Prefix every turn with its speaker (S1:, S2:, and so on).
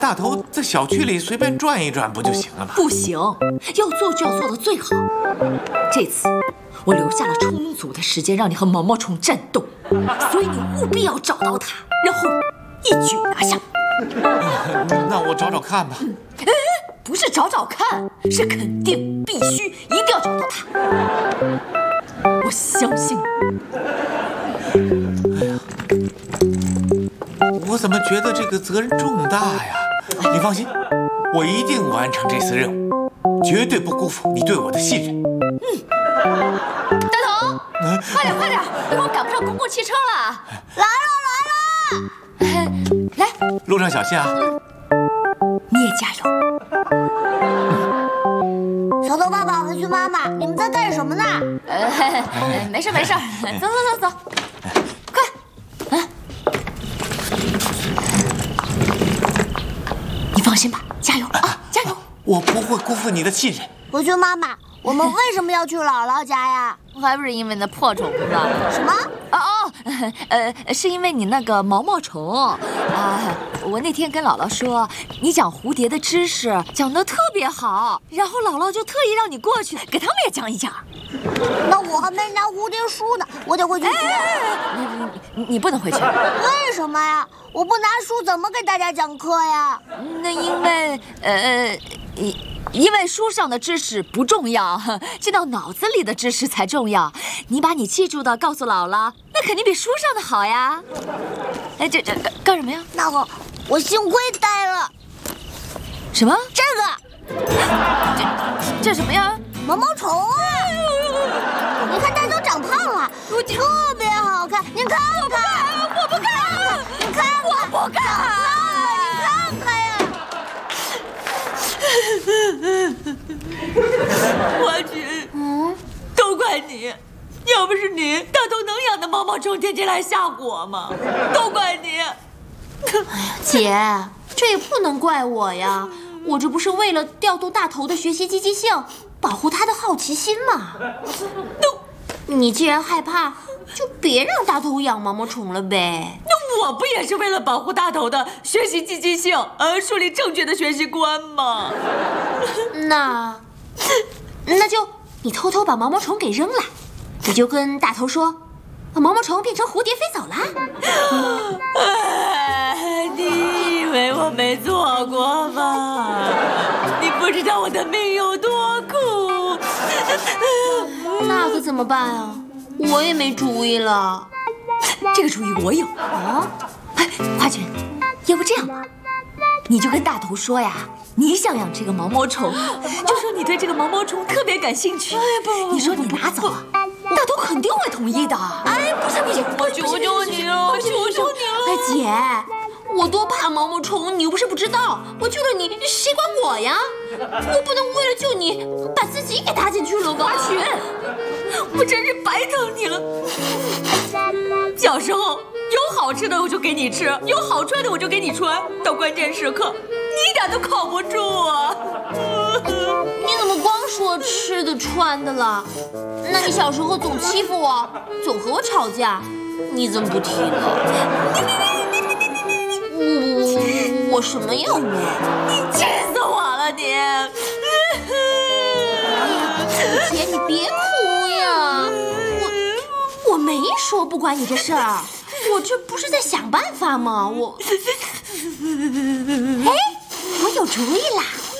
S1: 大头在小区里随便转一转不就行了吗？
S2: 不行，要做就要做得最好。这次我留下了充足的时间让你和毛毛虫战斗，所以你务必要找到它，然后一举拿下。
S1: 那我找找看吧。
S2: 不是找找看，是肯定、必须、一定要找到它。我相信你。
S1: 哎呀，我怎么觉得这个责任重大呀？你放心，我一定完成这次任务，绝对不辜负你对我的信任。
S2: 大头，快点快点，一会儿赶不上公共汽车了。
S3: 来了！
S2: 来，
S1: 路上小心啊！
S2: 你也加油。
S3: 小头爸爸和熊妈妈，你们在干什么呢？
S2: 没事没事，走走走走，快！你放心吧，加油啊，加油！
S1: 我不会辜负你的信任。
S3: 和熊妈妈，我们为什么要去姥姥家呀？
S2: 还不是因为那破虫子。
S3: 什么？
S2: 是因为你那个毛毛虫啊！我那天跟姥姥说，你讲蝴蝶的知识讲得特别好，然后姥姥就特意让你过去给他们也讲一讲。
S3: 那我还没拿蝴蝶书呢，我得回去学。
S2: 你不能回去。
S3: 为什么呀？我不拿书怎么给大家讲课呀？
S2: 那因为书上的知识不重要，进到脑子里的知识才重要。你把你记住的告诉姥姥，那肯定比书上的好呀。这干什么呀？
S3: 那我幸亏带了
S2: 什么？
S3: 这个，
S2: 这什么呀？
S3: 毛毛虫啊！你看它都长胖了，特别好看。您看看，
S2: 我不看，
S3: 你看，
S2: 我不看，
S3: 你看看呀！
S2: 花菊，都怪你！要不是你，大头能养的毛毛虫天天来吓我吗？都怪你！
S4: 姐，这也不能怪我呀，我这不是为了调动大头的学习积极性，保护他的好奇心吗？你既然害怕，就别让大头养毛毛虫了呗。
S2: 那我不也是为了保护大头的学习积极性，树立正确的学习观吗？
S4: 那就你偷偷把毛毛虫给扔了，你就跟大头说，毛毛虫变成蝴蝶飞走了。
S2: 你以为我没做过吗？你不知道我的命有多苦。
S4: 那可怎么办啊？我也没主意了。
S2: 这个主意我有啊！花菊，要不这样吧，你就跟大头说呀，你想养这个毛毛虫，就说你对这个毛毛虫特别感兴趣。你说你拿走了，大头肯定会同意的。不行，我求求你了，我求求你了！
S4: 姐，我多怕毛毛虫，你又不是不知道。我救了你，谁管我呀？我不能为了救你，把自己给搭进去了吧？
S2: 花菊，我真是白疼你了。小时候有好吃的我就给你吃，有好穿的我就给你穿，到关键时刻你一点都靠不住啊！
S4: 你怎么光说吃的穿的了？那你小时候总欺负我，总和我吵架，你怎么不提呢？我什么也没。
S2: 你气死我了你！
S4: 姐，你别哭呀，我没说不管你这事儿，我这不是在想办法吗？我有主意啦！